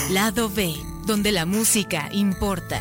Lado B, donde la música importa.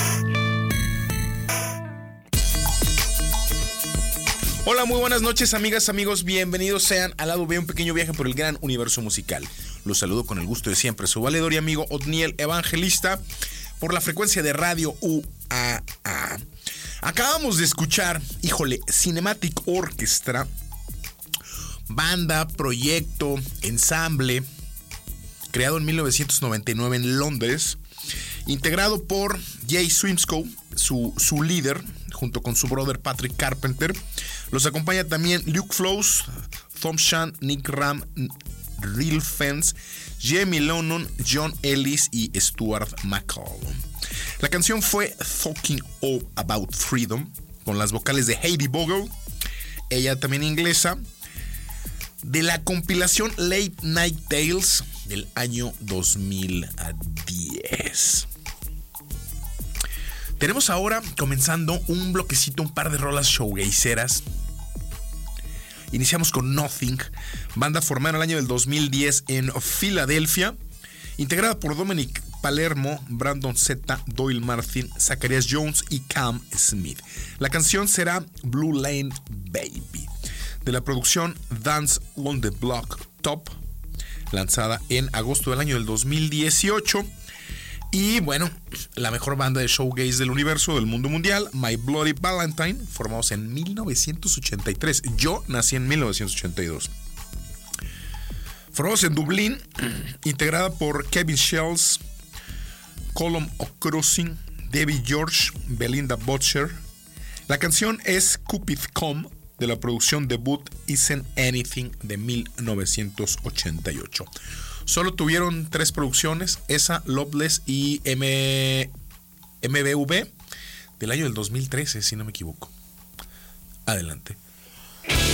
Hola, muy buenas noches, amigas, amigos. Bienvenidos sean al Lado B, un pequeño viaje por el gran universo musical. Los saludo con el gusto de siempre, su valedor y amigo Otniel Evangelista, por la frecuencia de Radio UAA. Acabamos de escuchar, Cinematic Orchestra, banda, proyecto, ensamble, creado en 1999 en Londres, integrado por Jay Swimscoe, su líder, junto con su brother Patrick Carpenter. Los acompaña también Luke Flowes, Tom Shan, Nick Ram, Real Fence, Jamie Lennon, John Ellis y Stuart McCall. La canción fue Talking All About Freedom, con las vocales de Heidi Bogle, ella también inglesa, de la compilación Late Night Tales del año 2010. Tenemos ahora comenzando un bloquecito, un par de rolas showgazeras. Iniciamos con Nothing, banda formada en el año del 2010 en Filadelfia, integrada por Dominic Palermo, Brandon Z, Doyle Martin, Zacharias Jones y Cam Smith. La canción será Blue Lane Baby, de la producción Dance on the Block Top, lanzada en agosto del año del 2018. Y bueno, la mejor banda de showgaze del universo, del mundo mundial, My Bloody Valentine, formados en 1983. Yo nací en 1982. Formados en Dublín, integrada por Kevin Shells, Colm O'Crossing, Debbie George, Belinda Butcher. La canción es Cupid Come, de la producción debut Isn't Anything de 1988. Solo tuvieron 3 producciones, esa, Loveless y MBV, del año del 2013, si no me equivoco. Adelante.